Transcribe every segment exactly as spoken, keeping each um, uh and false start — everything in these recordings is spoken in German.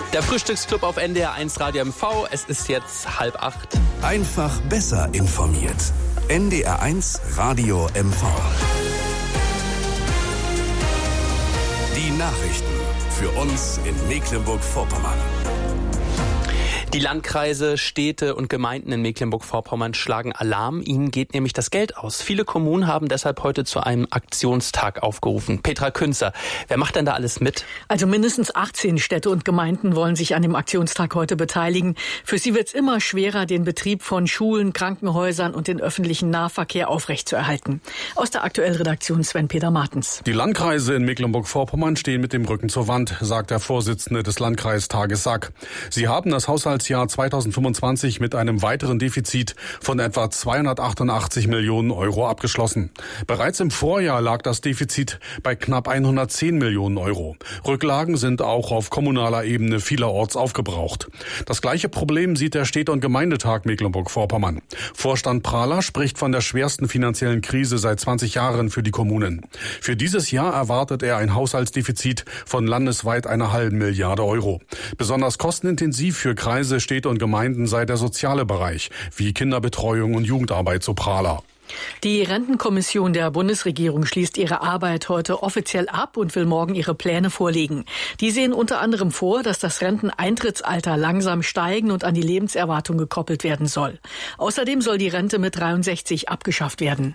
Der Frühstücksclub auf N D R eins Radio M V. Es ist jetzt halb acht. Einfach besser informiert. N D R eins Radio M V. Die Nachrichten für uns in Mecklenburg-Vorpommern. Die Landkreise, Städte und Gemeinden in Mecklenburg-Vorpommern schlagen Alarm. Ihnen geht nämlich das Geld aus. Viele Kommunen haben deshalb heute zu einem Aktionstag aufgerufen. Petra Künzer, wer macht denn da alles mit? Also mindestens achtzehn Städte und Gemeinden wollen sich an dem Aktionstag heute beteiligen. Für sie wird es immer schwerer, den Betrieb von Schulen, Krankenhäusern und den öffentlichen Nahverkehr aufrechtzuerhalten. Aus der aktuellen Redaktion Sven-Peter Martens. Die Landkreise in Mecklenburg-Vorpommern stehen mit dem Rücken zur Wand, sagt der Vorsitzende des Landkreistages Sack. Sie haben das Haushalt Jahr zweitausendfünfundzwanzig mit einem weiteren Defizit von etwa zweihundertachtundachtzig Millionen Euro abgeschlossen. Bereits im Vorjahr lag das Defizit bei knapp hundertzehn Millionen Euro. Rücklagen sind auch auf kommunaler Ebene vielerorts aufgebraucht. Das gleiche Problem sieht der Städte- und Gemeindetag Mecklenburg-Vorpommern. Vorstand Prahler spricht von der schwersten finanziellen Krise seit zwanzig Jahren für die Kommunen. Für dieses Jahr erwartet er ein Haushaltsdefizit von landesweit einer halben Milliarde Euro. Besonders kostenintensiv für Kreise, Städte und Gemeinden sei der soziale Bereich, wie Kinderbetreuung und Jugendarbeit, so Prahler. Die Rentenkommission der Bundesregierung schließt ihre Arbeit heute offiziell ab und will morgen ihre Pläne vorlegen. Die sehen unter anderem vor, dass das Renteneintrittsalter langsam steigen und an die Lebenserwartung gekoppelt werden soll. Außerdem soll die Rente mit dreiundsechzig abgeschafft werden.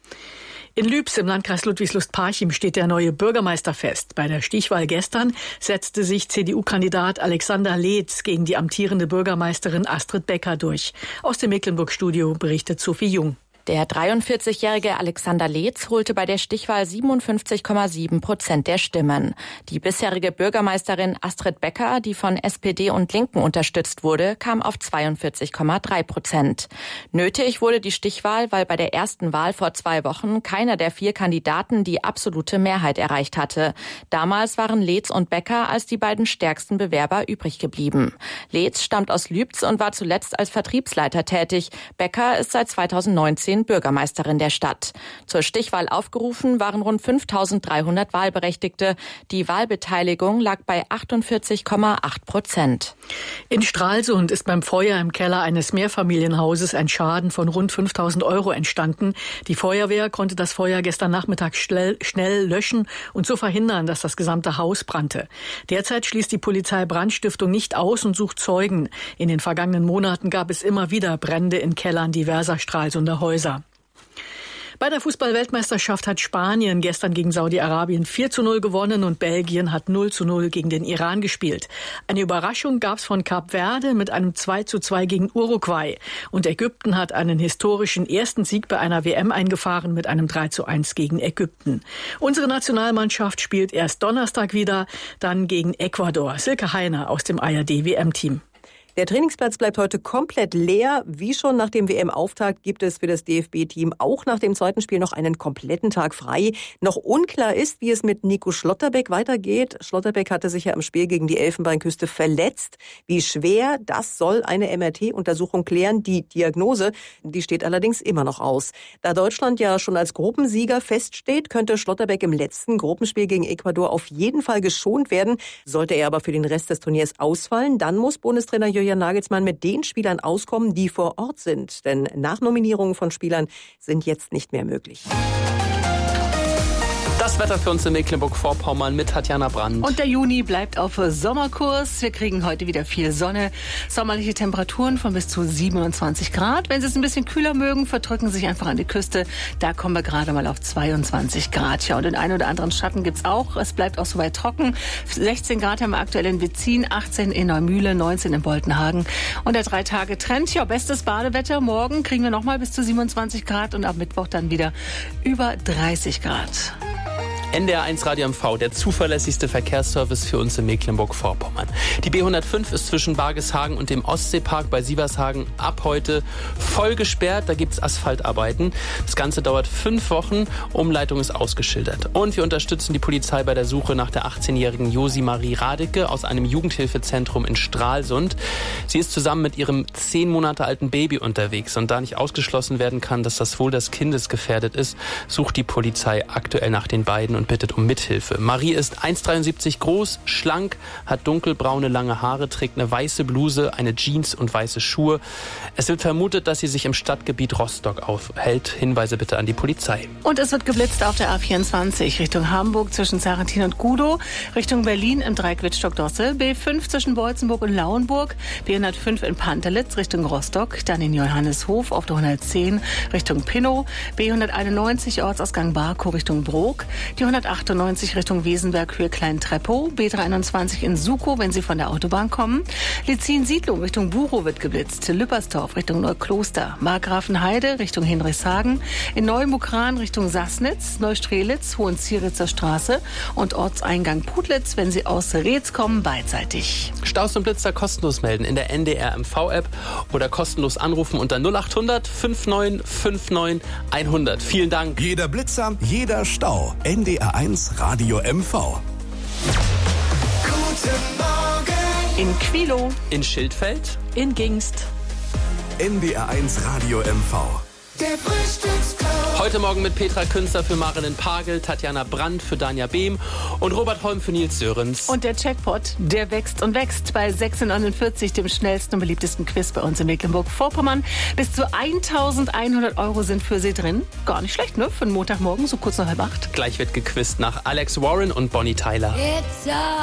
In Lübs im Landkreis Ludwigslust-Parchim steht der neue Bürgermeister fest. Bei der Stichwahl gestern setzte sich C D U-Kandidat Alexander Leetz gegen die amtierende Bürgermeisterin Astrid Becker durch. Aus dem Mecklenburg-Studio berichtet Sophie Jung. Der dreiundvierzigjährige Alexander Leetz holte bei der Stichwahl siebenundfünfzig Komma sieben Prozent der Stimmen. Die bisherige Bürgermeisterin Astrid Becker, die von S P D und Linken unterstützt wurde, kam auf zweiundvierzig Komma drei Prozent. Nötig wurde die Stichwahl, weil bei der ersten Wahl vor zwei Wochen keiner der vier Kandidaten die absolute Mehrheit erreicht hatte. Damals waren Leetz und Becker als die beiden stärksten Bewerber übrig geblieben. Leetz stammt aus Lübz und war zuletzt als Vertriebsleiter tätig. Becker ist seit zweitausendneunzehn Bürgermeisterin der Stadt. Zur Stichwahl aufgerufen waren rund fünftausenddreihundert Wahlberechtigte. Die Wahlbeteiligung lag bei achtundvierzig Komma acht Prozent. In Stralsund ist beim Feuer im Keller eines Mehrfamilienhauses ein Schaden von rund fünftausend Euro entstanden. Die Feuerwehr konnte das Feuer gestern Nachmittag schnell, schnell löschen und so verhindern, dass das gesamte Haus brannte. Derzeit schließt die Polizei Brandstiftung nicht aus und sucht Zeugen. In den vergangenen Monaten gab es immer wieder Brände in Kellern diverser Stralsunder Häuser. Bei der Fußball-Weltmeisterschaft hat Spanien gestern gegen Saudi-Arabien vier zu null gewonnen und Belgien hat null zu null gegen den Iran gespielt. Eine Überraschung gab es von Kap Verde mit einem zwei zu zwei gegen Uruguay. Und Ägypten hat einen historischen ersten Sieg bei einer W M eingefahren mit einem drei zu eins gegen Ägypten. Unsere Nationalmannschaft spielt erst Donnerstag wieder, dann gegen Ecuador. Silke Heiner aus dem A R D-W M-Team. Der Trainingsplatz bleibt heute komplett leer. Wie schon nach dem W M-Auftakt gibt es für das D F B-Team auch nach dem zweiten Spiel noch einen kompletten Tag frei. Noch unklar ist, wie es mit Nico Schlotterbeck weitergeht. Schlotterbeck hatte sich ja im Spiel gegen die Elfenbeinküste verletzt. Wie schwer, das soll eine M R T-Untersuchung klären. Die Diagnose, die steht allerdings immer noch aus. Da Deutschland ja schon als Gruppensieger feststeht, könnte Schlotterbeck im letzten Gruppenspiel gegen Ecuador auf jeden Fall geschont werden. Sollte er aber für den Rest des Turniers ausfallen, dann muss Bundestrainer Julian Nagelsmann mit den Spielern auskommen, die vor Ort sind. Denn Nachnominierungen von Spielern sind jetzt nicht mehr möglich. Das Wetter für uns in Mecklenburg-Vorpommern mit Tatjana Brandt. Und der Juni bleibt auf Sommerkurs. Wir kriegen heute wieder viel Sonne. Sommerliche Temperaturen von bis zu siebenundzwanzig Grad. Wenn Sie es ein bisschen kühler mögen, verdrücken Sie sich einfach an die Küste. Da kommen wir gerade mal auf zweiundzwanzig Grad. Ja, und den einen oder anderen Schatten gibt's auch. Es bleibt auch soweit trocken. sechzehn Grad haben wir aktuell in Wetzin, achtzehn in Neumühle, neunzehn in Boltenhagen. Und der Drei-Tage-Trend, ja, bestes Badewetter. Morgen kriegen wir nochmal bis zu siebenundzwanzig Grad und ab Mittwoch dann wieder über dreißig Grad. N D R eins Radio M V, der zuverlässigste Verkehrsservice für uns in Mecklenburg-Vorpommern. Die B hundertfünf ist zwischen Bargeshagen und dem Ostseepark bei Sievershagen ab heute voll gesperrt. Da gibt's Asphaltarbeiten. Das Ganze dauert fünf Wochen. Umleitung ist ausgeschildert. Und wir unterstützen die Polizei bei der Suche nach der achtzehnjährigen Josi Marie Radeke aus einem Jugendhilfezentrum in Stralsund. Sie ist zusammen mit ihrem zehn Monate alten Baby unterwegs. Und da nicht ausgeschlossen werden kann, dass das Wohl des Kindes gefährdet ist, sucht die Polizei aktuell nach den beiden und bittet um Mithilfe. Marie ist eins Komma dreiundsiebzig groß, schlank, hat dunkelbraune lange Haare, trägt eine weiße Bluse, eine Jeans und weiße Schuhe. Es wird vermutet, dass sie sich im Stadtgebiet Rostock aufhält. Hinweise bitte an die Polizei. Und es wird geblitzt auf der A vierundzwanzig Richtung Hamburg zwischen Sarrentin und Gudow, Richtung Berlin im Dreieck Wittstock-Dossel, B fünf zwischen Beutzenburg und Lauenburg, B hundertfünf in Pantelitz Richtung Rostock, dann in Johanneshof auf der hundertzehn Richtung Pinnow, B hunderteinundneunzig Ortsausgang Barkow Richtung Brok, die hundertachtundneunzig Richtung Wesenberg Höhe Klein-Treppow, B dreiundzwanzig in Sukow, wenn Sie von der Autobahn kommen, Lizin-Siedlung Richtung Burow wird geblitzt, Lüppersdorf Richtung Neukloster, Markgrafenheide Richtung Hinrichshagen, in Neumukran Richtung Sassnitz, Neustrelitz, Hohenzieritzer Straße und Ortseingang Putlitz, wenn Sie aus Reetz kommen, beidseitig. Staus und Blitzer kostenlos melden in der N D R M V-App oder kostenlos anrufen unter null acht hundert fünfundneunzig neunundfünfzig hundert. Vielen Dank. Jeder Blitzer, jeder Stau. N D R eins Radio M V. Guten Morgen. In Quilo, In Schildfeld, In Gingst. N D R eins Radio M V. Der Frühstücksclub. heute Morgen mit Petra Künster für Marilen Pagel, Tatjana Brandt für Danja Behm und Robert Holm für Nils Sörens. Und der Jackpot, der wächst und wächst bei sechs Uhr neunundvierzig, dem schnellsten und beliebtesten Quiz bei uns in Mecklenburg-Vorpommern. Bis zu eintausendeinhundert Euro sind für Sie drin. Gar nicht schlecht, ne? Für einen Montagmorgen, so kurz nach halb acht. Gleich wird gequizt nach Alex Warren und Bonnie Tyler. It's a